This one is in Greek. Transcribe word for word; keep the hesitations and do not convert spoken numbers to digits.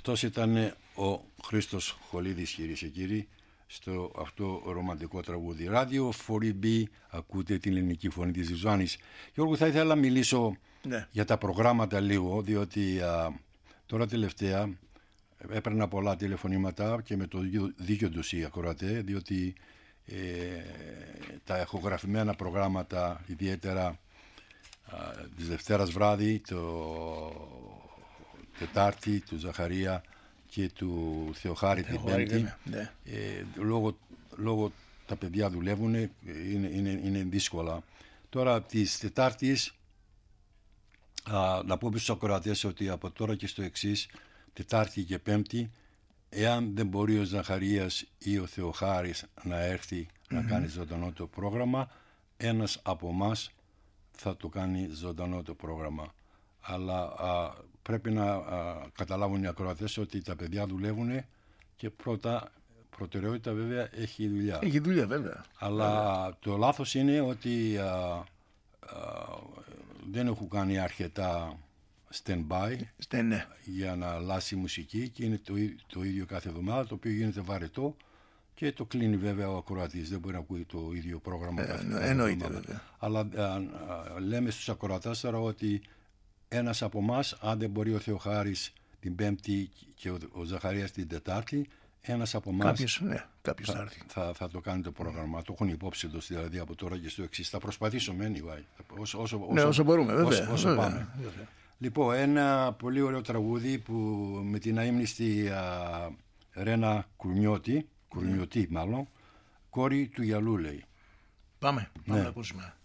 Αυτός ήταν ο Χρήστος Χολίδης, κυρίες και κύριοι, στο αυτό ρομαντικό τραγούδι. Ράδιο φορ μπι, ακούτε την ελληνική φωνή της Ζουζάνης. Γιώργο, θα ήθελα να μιλήσω ναι. για τα προγράμματα λίγο, διότι α, τώρα τελευταία έπαιρνα πολλά τηλεφωνήματα και με το δίκιο τους οι ακροατές, διότι ε, τα ηχογραφημένα προγράμματα, ιδιαίτερα α, της Δευτέρας βράδυ, το Τετάρτη, του Ζαχαρία και του Θεοχάρη την Πέμπτη, ναι. ε, λόγω, λόγω τα παιδιά δουλεύουν, είναι, είναι, είναι δύσκολα. Τώρα της Τετάρτης, α, να πούμε στους ακροατές ότι από τώρα και στο εξής, Τετάρτη και Πέμπτη, εάν δεν μπορεί ο Ζαχαρίας ή ο Θεοχάρης να έρθει mm-hmm. να κάνει ζωντανό το πρόγραμμα, ένας από εμάς θα το κάνει ζωντανό το πρόγραμμα. Αλλά α, πρέπει να α, καταλάβουν οι ακροατές ότι τα παιδιά δουλεύουν και πρώτα προτεραιότητα βέβαια έχει δουλειά. Έχει δουλειά βέβαια. Αλλά βέβαια. το λάθος είναι ότι α, α, δεν έχουν κάνει αρκετά stand-by ναι. για να αλλάξει η μουσική και είναι το, το ίδιο κάθε εβδομάδα, το οποίο γίνεται βαρετό και το κλείνει βέβαια ο ακροατής. Δεν μπορεί να ακούει το ίδιο πρόγραμμα ε, κάθε, ναι, κάθε εννοείται εβδομάδα. βέβαια. Αλλά α, α, λέμε στους ακροατές τώρα ότι ένας από εμάς, αν δεν μπορεί ο Θεοχάρης την Πέμπτη και ο, ο Ζαχαρίας την Τετάρτη, ένας από εμάς κάποιος, ναι, κάποιος θα, θα, θα το κάνει το πρόγραμμα. Mm. Το έχουν υπόψη τους δηλαδή από τώρα και στο εξής. Θα προσπαθήσουμε anyway, όσο, όσο, ναι, όσο, όσο μπορούμε, βέβαια. Όσο, όσο βέβαια, πάμε. βέβαια. Λοιπόν, ένα πολύ ωραίο τραγούδι που με την αείμνηστη Ρένα Κουρνιώτη, Κουρνιώτη mm. μάλλον, κόρη του Γιαλού λέει. Πάμε, πάμε ναι. να ακούσουμε.